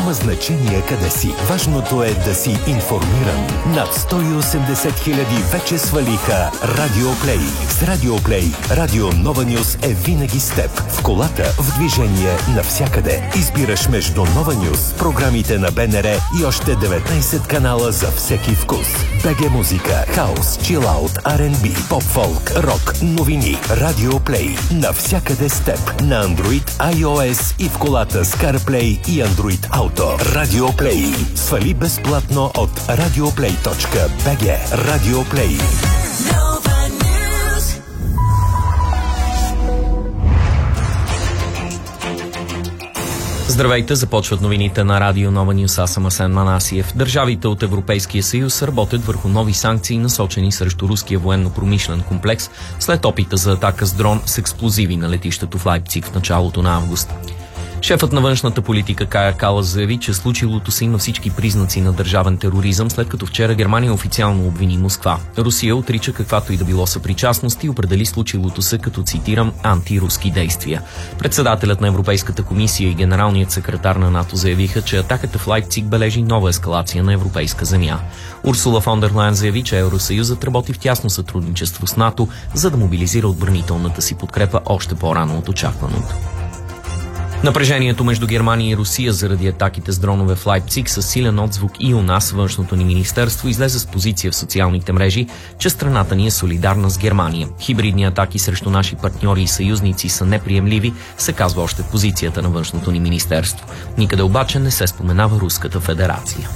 Няма значение къде си. Важното е да си информиран. Над 180 хиляди вече свалиха Радио Плей. С Радио Плей, Радио Нова Нюс е винаги с теб. В колата, в движение, навсякъде. Избираш между Нова Нюс, програмите на БНР и още 19 канала за всеки вкус. БГ музика, хаус, чилаут, R&B, поп-фолк, рок, новини. Радио Плей. Навсякъде с теб. На Android, iOS и в колата с CarPlay и Android Auto. Радио Плей. Свали безплатно от radioplay.bg. Радио Плей. Здравейте, започват новините на Радио Нова Нюс. Аз съм Асен Манасиев. Държавите от Европейския съюз работят върху нови санкции, насочени срещу руския военно-промишлен комплекс след опита за атака с дрон с експлозиви на летището в Лайпциг в началото на август. Шефът на външната политика Кая Калас заяви, че случилото се има всички признаци на държавен тероризъм, след като вчера Германия официално обвини Москва. Русия отрича каквато и да било съпричастност и определи случилото се като, цитирам, антируски действия. Председателят на Европейската комисия и генералният секретар на НАТО заявиха, че атаката в Лайпциг бележи нова ескалация на европейска земя. Урсула фон дер Лайен заяви, че Евросъюзът работи в тясно сътрудничество с НАТО, за да мобилизира отбранителната си подкрепа още по-рано от очакваното. Напрежението между Германия и Русия заради атаките с дронове в Лайпциг със силен отзвук и у нас, външното ни министерство, излезе с позиция в социалните мрежи, че страната ни е солидарна с Германия. Хибридни атаки срещу наши партньори и съюзници са неприемливи, се казва още в позицията на външното ни министерство. Никъде обаче не се споменава Руската федерация.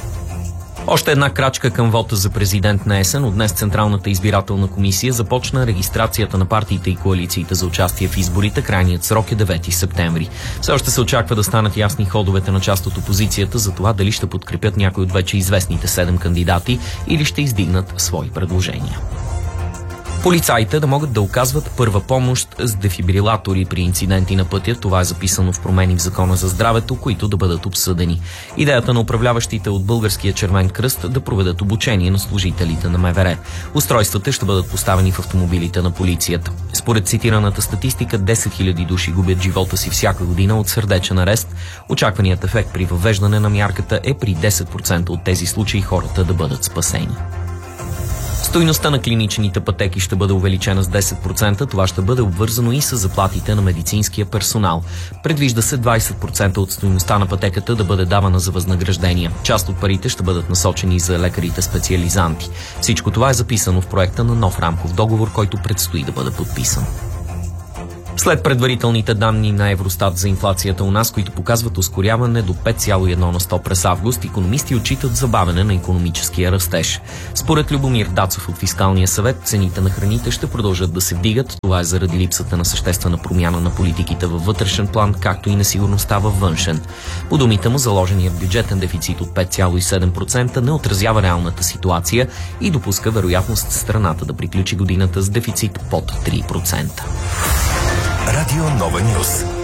Още една крачка към вота за президент на есен. От днес Централната избирателна комисия започна регистрацията на партиите и коалициите за участие в изборите. Крайният срок е 9 септември. Все още се очаква да станат ясни ходовете на част от опозицията за това дали ще подкрепят някой от вече известните 7 кандидати или ще издигнат свои предложения. Полицаите да могат да оказват първа помощ с дефибрилатори при инциденти на пътя. Това е записано в промени в Закона за здравето, които да бъдат обсъдени. Идеята на управляващите от Българския червен кръст да проведат обучение на служителите на МВР. Устройствата ще бъдат поставени в автомобилите на полицията. Според цитираната статистика, 10 000 души губят живота си всяка година от сърдечен арест. Очакваният ефект при въвеждане на мярката е при 10% от тези случаи хората да бъдат спасени. Стойността на клиничните пътеки ще бъде увеличена с 10%. Това ще бъде обвързано и с заплатите на медицинския персонал. Предвижда се 20% от стойността на пътеката да бъде давана за възнаграждения. Част от парите ще бъдат насочени за лекарите специализанти. Всичко това е записано в проекта на нов рамков договор, който предстои да бъде подписан. След предварителните данни на Евростат за инфлацията у нас, които показват ускоряване до 5,1 на 100 през август, икономисти отчитат забавяне на икономическия растеж. Според Любомир Дацов от Фискалния съвет, цените на храните ще продължат да се вдигат. Това е заради липсата на съществена промяна на политиките във вътрешен план, както и несигурността във външен. По думите му, заложеният бюджетен дефицит от 5,7% не отразява реалната ситуация и допуска вероятност страната да приключи годината с дефицит под 3%. Радио Нова Нюс.